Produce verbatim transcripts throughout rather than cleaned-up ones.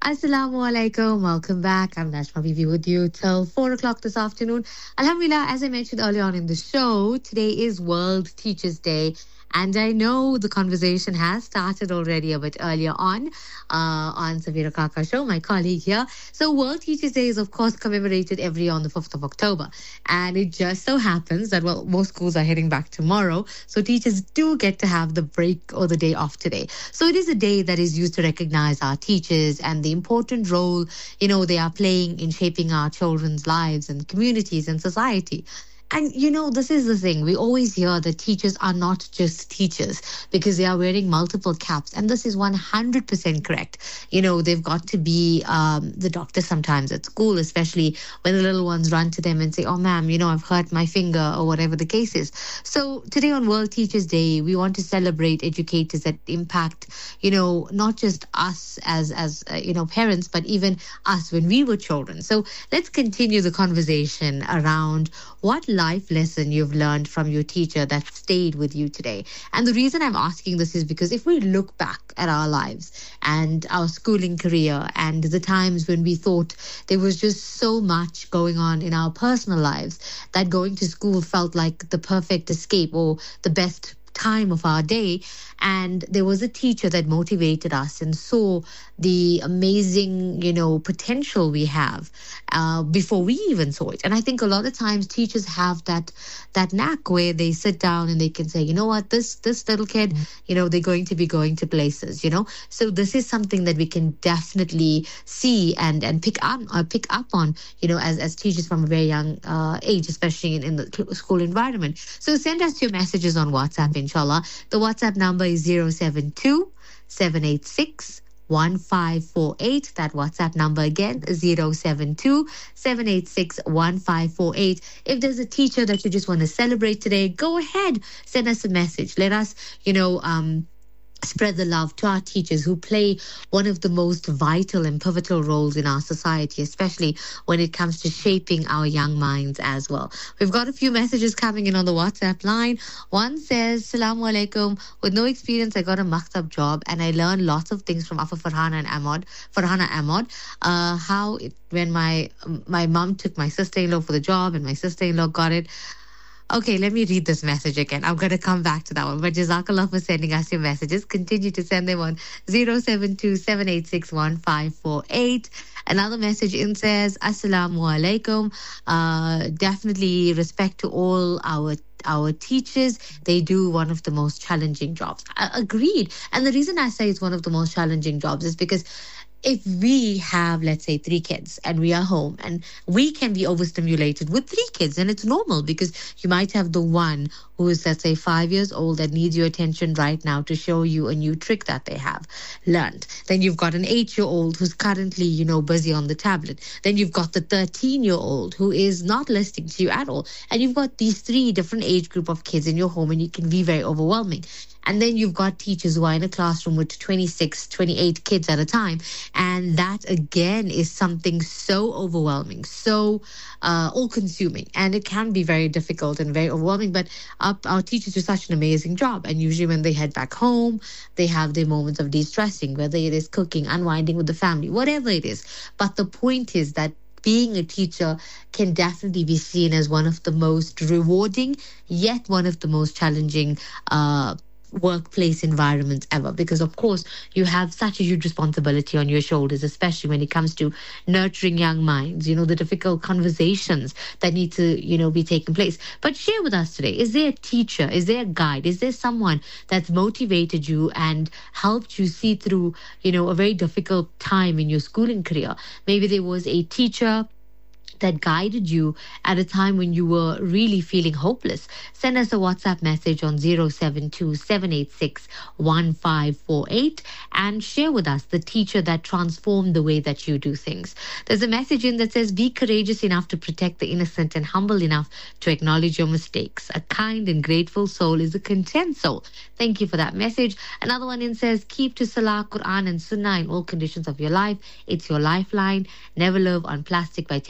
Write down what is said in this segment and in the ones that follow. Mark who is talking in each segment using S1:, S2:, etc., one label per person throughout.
S1: Assalamu alaikum. Welcome back. I'm Najma Bibi with you till four o'clock this afternoon. Alhamdulillah, as I mentioned earlier on in the show, today is World Teachers Day. And I know the conversation has started already a bit earlier on uh, on Savira Kaka show, my colleague here. So World Teachers Day is, of course, commemorated every year on the fifth of October. And it just so happens that, well, most schools are heading back tomorrow. So teachers do get to have the break or the day off today. So it is a day that is used to recognize our teachers and the important role, you know, they are playing in shaping our children's lives and communities and society. And, you know, this is the thing. We always hear that teachers are not just teachers because they are wearing multiple caps. And this is one hundred percent correct. You know, they've got to be um, the doctor sometimes at school, especially when the little ones run to them and say, oh, ma'am, you know, I've hurt my finger or whatever the case is. So today on World Teachers Day, we want to celebrate educators that impact, you know, not just us as, as uh, you know, parents, but even us when we were children. So let's continue the conversation around what life lesson you've learned from your teacher that stayed with you today. And the reason I'm asking this is because if we look back at our lives and our schooling career and the times when we thought there was just so much going on in our personal lives that going to school felt like the perfect escape or the best time of our day, and there was a teacher that motivated us and saw the amazing, you know, potential we have uh, before we even saw it. And I think a lot of times teachers have that that knack where they sit down and they can say, you know what, this this little kid, you know, they're going to be going to places, you know. So this is something that we can definitely see and and pick up uh, pick up on, you know, as as teachers from a very young uh, age, especially in, in the school environment. So send us your messages on WhatsApp, inshallah. The WhatsApp number is zero seven two seven eight six one five four eight. That WhatsApp number again, zero seven two seven eight six one five four eight. If there's a teacher that you just want to celebrate today, go ahead, send us a message. Let us, you know, um, spread the love to our teachers who play one of the most vital and pivotal roles in our society, especially when it comes to shaping our young minds as well. We've got a few messages coming in on the WhatsApp line. One says, Assalamu alaikum. With no experience, I got a maktab job and I learned lots of things from Afa Farhana and Ahmad, Farhana Ahmad. Uh, how it, when my my mom took my sister-in-law for the job and my sister-in-law got it. Okay, let me read this message again. I'm going to come back to that one. But Jazakallah for sending us your messages. Continue to send them on zero seven two seven eight six one five four eight. Another message in says, Assalamu alaikum. Uh, definitely respect to all our our teachers. They do one of the most challenging jobs. Uh, agreed. And the reason I say it's one of the most challenging jobs is because if we have, let's say, three kids and we are home and we can be overstimulated with three kids, and it's normal because you might have the one who is, let's say, five years old that needs your attention right now to show you a new trick that they have learned. Then you've got an eight-year-old who's currently, you know, busy on the tablet. Then you've got the thirteen-year-old who is not listening to you at all. And you've got these three different age group of kids in your home, and it can be very overwhelming. And then you've got teachers who are in a classroom with twenty-six, twenty-eight kids at a time. And that, again, is something so overwhelming, so uh, all-consuming. And it can be very difficult and very overwhelming. But our, our teachers do such an amazing job. And usually when they head back home, they have their moments of de-stressing, whether it is cooking, unwinding with the family, whatever it is. But the point is that being a teacher can definitely be seen as one of the most rewarding, yet one of the most challenging uh workplace environments ever, because of course you have such a huge responsibility on your shoulders, especially when it comes to nurturing young minds, you know, the difficult conversations that need to, you know, be taking place. But share with us today, is there a teacher, is there a guide, is there someone that's motivated you and helped you see through, you know, a very difficult time in your schooling career? Maybe there was a teacher that guided you at a time when you were really feeling hopeless. Send us a WhatsApp message on zero seven two seven eight six one five four eight and share with us the teacher that transformed the way that you do things. There's a message in that says, be courageous enough to protect the innocent and humble enough to acknowledge your mistakes. A kind and grateful soul is a content soul. Thank you for that message. Another one in says, keep to Salah, Quran and Sunnah in all conditions of your life. It's your lifeline. Never live on plastic by taking out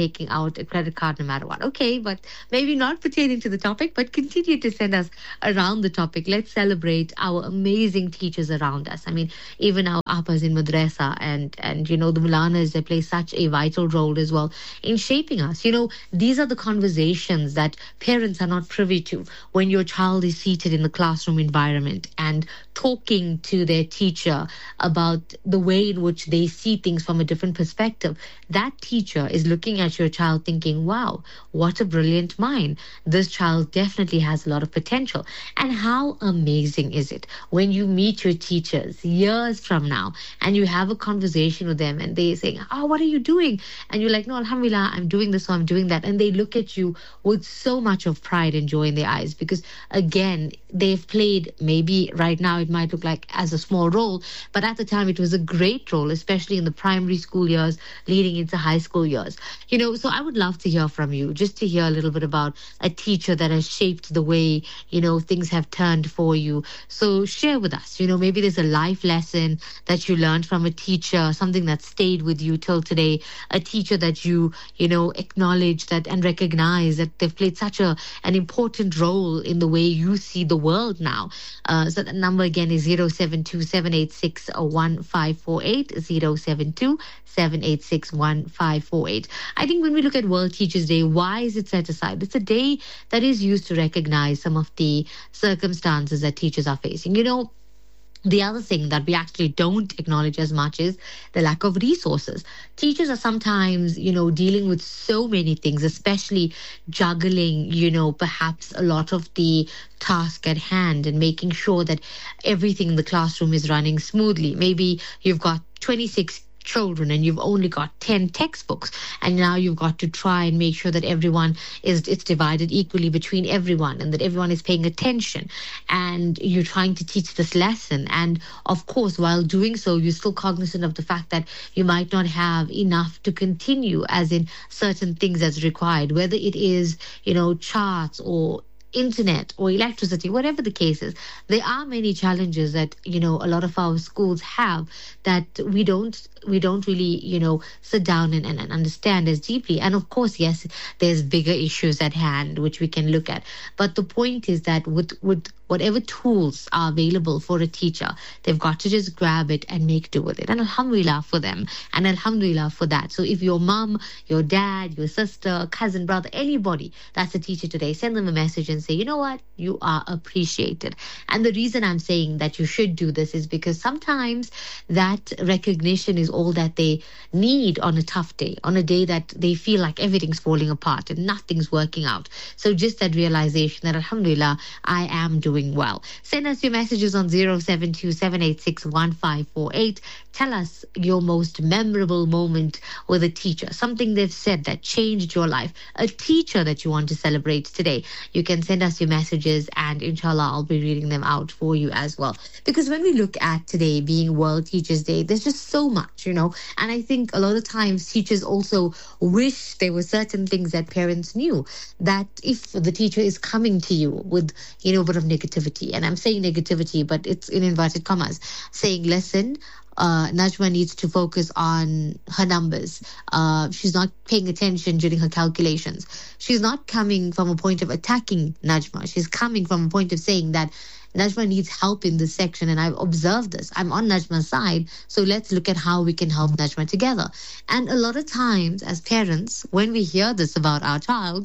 S1: out a credit card no matter what. Okay, but maybe not pertaining to the topic, but continue to send us around the topic. Let's celebrate our amazing teachers around us. I mean, even our appas in madrasa and, and you know, the mulanas, they play such a vital role as well in shaping us. You know, these are the conversations that parents are not privy to when your child is seated in the classroom environment and talking to their teacher about the way in which they see things from a different perspective. That teacher is looking at your child thinking, wow, what a brilliant mind. This child definitely has a lot of potential. And how amazing is it when you meet your teachers years from now and you have a conversation with them and they say, oh, what are you doing? And you're like, no, alhamdulillah, I'm doing this or I'm doing that. And they look at you with so much of pride and joy in their eyes because, again, they've played, maybe right now it might look like as a small role, but at the time it was a great role, especially in the primary school years leading into high school years. You know, so I would love to hear from you, just to hear a little bit about a teacher that has shaped the way, you know, things have turned for you. So share with us, you know, maybe there's a life lesson that you learned from a teacher, something that stayed with you till today, a teacher that you, you know, acknowledge that and recognize that they've played such a an important role in the way you see the world now. Uh, so the number again is zero seven two, seven eight six, one five four eight, zero seven two, seven eight six, one five four eight. I think when we look at World Teachers Day, why is it set aside? It's a day that is used to recognize some of the circumstances that teachers are facing. You know, the other thing that we actually don't acknowledge as much is the lack of resources. Teachers are sometimes, you know, dealing with so many things, especially juggling, you know, perhaps a lot of the task at hand and making sure that everything in the classroom is running smoothly. Maybe you've got twenty-six children and you've only got ten textbooks, and now you've got to try and make sure that everyone is it's divided equally between everyone and that everyone is paying attention, and you're trying to teach this lesson. And of course, while doing so, you're still cognizant of the fact that you might not have enough to continue, as in certain things as required, whether it is, you know, charts or internet or electricity, whatever the case is. There are many challenges that, you know, a lot of our schools have that we don't we don't really, you know, sit down and, and, and understand as deeply. And of course, yes, there's bigger issues at hand which we can look at. But the point is that with with whatever tools are available for a teacher, they've got to just grab it and make do with it. And alhamdulillah for them. And alhamdulillah for that. So if your mom, your dad, your sister, cousin, brother, anybody that's a teacher today, send them a message and say, you know what, you are appreciated. And the reason I'm saying that you should do this is because sometimes that recognition is all that they need on a tough day, on a day that they feel like everything's falling apart and nothing's working out. So just that realization that alhamdulillah, I am doing well. Send us your messages on zero seven two, seven eight six, one five four eight. Tell us your most memorable moment with a teacher, something they've said that changed your life, a teacher that you want to celebrate today. You can send us your messages and inshallah I'll be reading them out for you as well. Because when we look at today being World Teachers Day, there's just so much, you know, and I think a lot of times teachers also wish there were certain things that parents knew, that if the teacher is coming to you with, you know, a bit of negativity, and I'm saying negativity, but it's in inverted commas, saying, listen, uh, Najma needs to focus on her numbers. Uh, she's not paying attention during her calculations. She's not coming from a point of attacking Najma. She's coming from a point of saying that Najma needs help in this section, and I've observed this. I'm on Najma's side, so let's look at how we can help Najma together. And a lot of times, as parents, when we hear this about our child,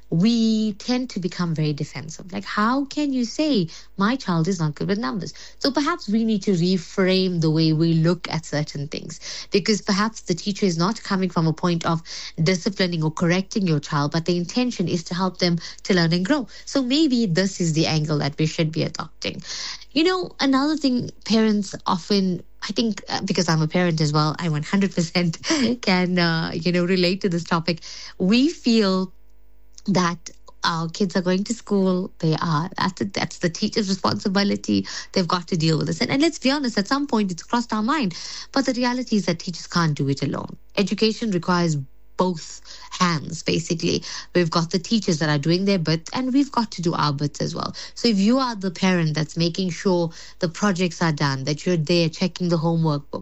S1: we tend to become very defensive. Like, how can you say my child is not good with numbers? So perhaps we need to reframe the way we look at certain things, because perhaps the teacher is not coming from a point of disciplining or correcting your child, but the intention is to help them to learn and grow. So maybe this is the angle that we should be adopting. You know, another thing parents often, I think, uh, because I'm a parent as well, I one hundred percent can, uh, you know, relate to this topic. We feel that our kids are going to school, they are, that's the, that's the teacher's responsibility, they've got to deal with this. And, and let's be honest, at some point it's crossed our mind. But the reality is that teachers can't do it alone. Education requires both hands, basically. We've got the teachers that are doing their bit, and we've got to do our bits as well. So if you are the parent that's making sure the projects are done, that you're there checking the homework books,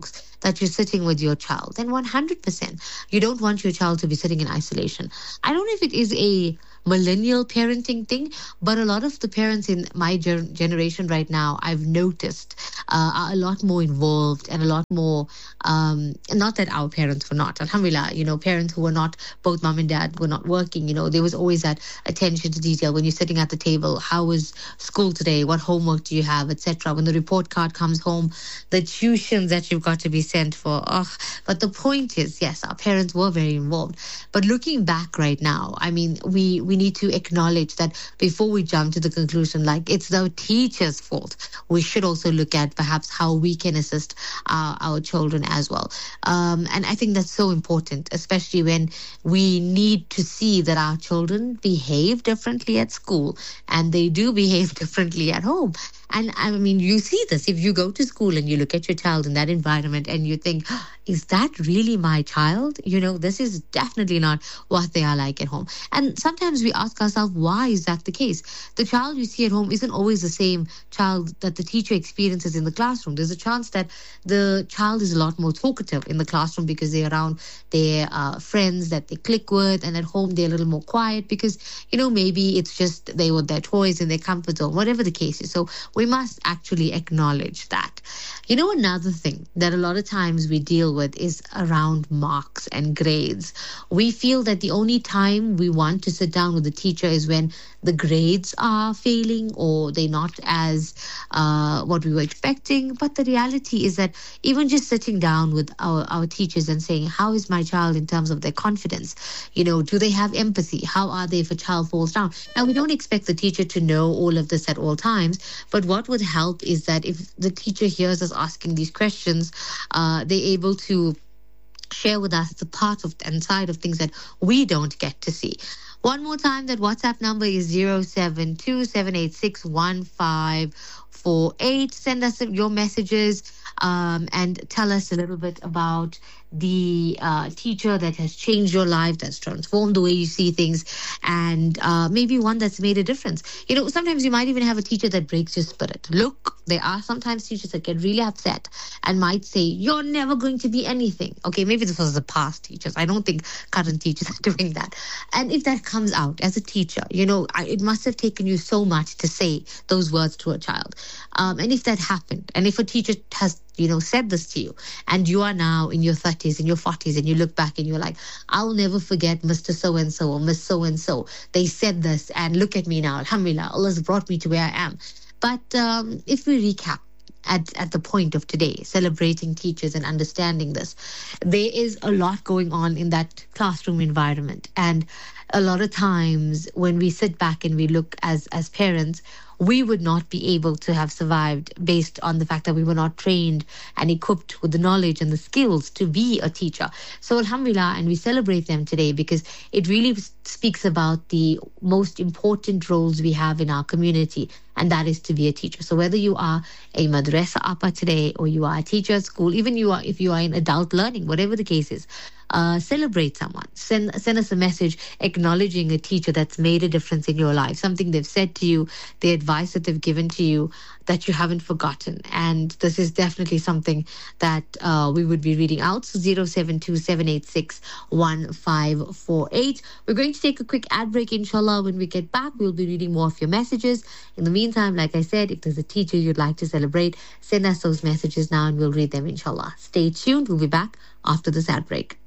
S1: that you're sitting with your child, then one hundred percent you don't want your child to be sitting in isolation. I don't know if it is a millennial parenting thing, but a lot of the parents in my ger- generation right now, I've noticed, uh, are a lot more involved and a lot more, um, not that our parents were not, alhamdulillah, you know, parents who were not, both mom and dad were not working, you know, there was always that attention to detail when you're sitting at the table. How was school today? What homework do you have, et cetera. When the report card comes home, the tuitions that you've got to be sent for. Oh, but the point is, yes, our parents were very involved. But looking back right now, I mean, we, we need to acknowledge that before we jump to the conclusion, like it's the teacher's fault, we should also look at perhaps how we can assist our, our children as well. Um, and I think that's so important, especially when we need to see that our children behave differently at school and they do behave differently at home. And I mean, you see this if you go to school and you look at your child in that environment and you think, oh, is that really my child? You know, this is definitely not what they are like at home. And sometimes we ask ourselves, why is that the case? The child you see at home isn't always the same child that the teacher experiences in the classroom. There's a chance that the child is a lot more talkative in the classroom because they're around their uh, friends that they click with, and at home they're a little more quiet because, you know, maybe it's just they want their toys in their comfort zone, whatever the case is. So we must actually acknowledge that. You know, another thing that a lot of times we deal with is around marks and grades. We feel that the only time we want to sit down with the teacher is when the grades are failing or they're not as uh, what we were expecting. But the reality is that even just sitting down with our, our teachers and saying, how is my child in terms of their confidence? You know, do they have empathy? How are they if a child falls down? Now, we don't expect the teacher to know all of this at all times, but what would help is that if the teacher hears us asking these questions, uh, they're able to share with us the part of and side of things that we don't get to see. One more time, that WhatsApp number is zero seven two seven eight six one five four eight. Send us your messages um, and tell us a little bit about the uh, teacher that has changed your life, that's transformed the way you see things, and uh, maybe one that's made a difference. You know, sometimes you might even have a teacher that breaks your spirit. Look, there are sometimes teachers that get really upset and might say, you're never going to be anything. Okay, maybe this was the past teachers. I don't think current teachers are doing that. And if that comes out as a teacher, you know, I, it must have taken you so much to say those words to a child. Um, and if that happened, and if a teacher has, you know, said this to you, and you are now in your thirties, in your forties, and you look back and you're like, I'll never forget Mister So-and-so or Miss So-and-so. They said this, and look at me now. Alhamdulillah, Allah's brought me to where I am. But um, if we recap, At, at the point of today, celebrating teachers and understanding this, there is a lot going on in that classroom environment. And a lot of times when we sit back and we look as, as parents, we would not be able to have survived based on the fact that we were not trained and equipped with the knowledge and the skills to be a teacher. So alhamdulillah, and we celebrate them today because it really speaks about the most important roles we have in our community, and that is to be a teacher. So whether you are a madrasa appa today or you are a teacher at school, even you are if you are in adult learning, whatever the case is, uh, celebrate someone. Send send us a message acknowledging a teacher that's made a difference in your life, something they've said to you, the advice that they've given to you that you haven't forgotten. And this is definitely something that uh, we would be reading out. So zero seven two seven eight six one five four eight. We're going to take a quick ad break, inshallah. When we get back, we'll be reading more of your messages. In the meantime, like I said, if there's a teacher you'd like to celebrate, send us those messages now and we'll read them, inshallah. Stay tuned. We'll be back after this ad break.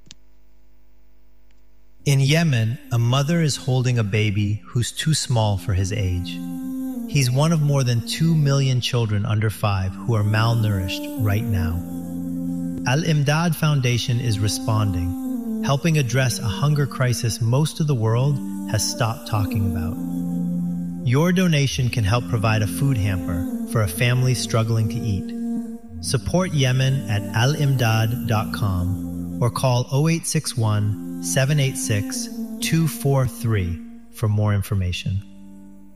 S2: In Yemen, a mother is holding a baby who's too small for his age. He's one of more than two million children under five who are malnourished right now. Al-Imdad Foundation is responding, helping address a hunger crisis most of the world has stopped talking about. Your donation can help provide a food hamper for a family struggling to eat. Support Yemen at al imdad dot com or call oh eight six one, seven eight six, two four three for more information.